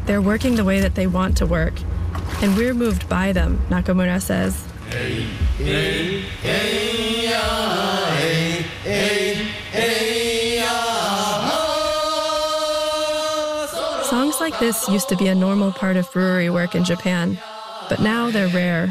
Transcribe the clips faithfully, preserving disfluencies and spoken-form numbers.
they're working the way that they want to work. And we're moved by them, Nakamura says. Hey, hey, hey, yeah, hey, hey, hey, yeah. Songs like this used to be a normal part of brewery work in Japan, but now they're rare.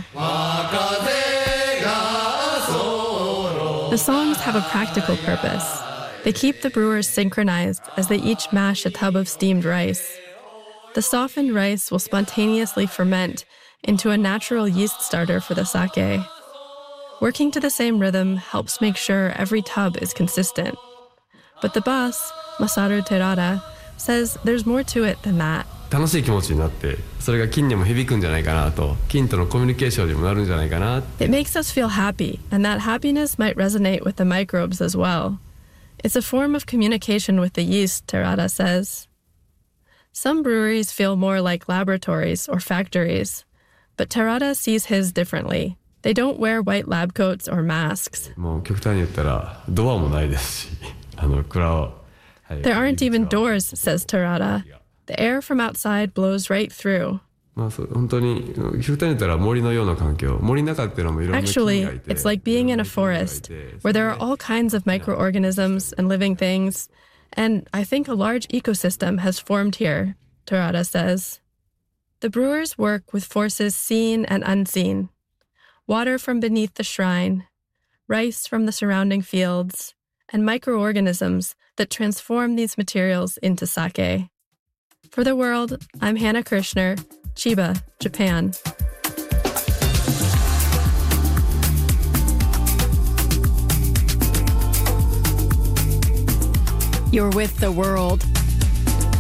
The songs have a practical purpose. They keep the brewers synchronized as they each mash a tub of steamed rice. The softened rice will spontaneously ferment into a natural yeast starter for the sake. Working to the same rhythm helps make sure every tub is consistent. But the boss, Masaru Terada, says there's more to it than that. 楽しい気持ちになって、それが菌にも響くんじゃないかなと、菌とのコミュニケーションにもなるんじゃないかな。 It makes us feel happy, and that happiness might resonate with the microbes as well. It's a form of communication with the yeast, Terada says. Some breweries feel more like laboratories or factories, but Terada sees his differently. They don't wear white lab coats or masks. もう極端に言ったらドアもないですし、あの蔵を。 There aren't even doors, says Terada. The air from outside blows right through. まあそう本当に極端に言ったら森のような環境。森の中っていうのもいろんな菌がいて。 Actually, it's like being in a forest where there are all kinds of microorganisms and living things, and I think a large ecosystem has formed here, Terada says. The brewers work with forces seen and unseen. Water from beneath the shrine, rice from the surrounding fields, and microorganisms that transform these materials into sake. For The World, I'm Hannah Kirshner, Chiba, Japan. You're with The World.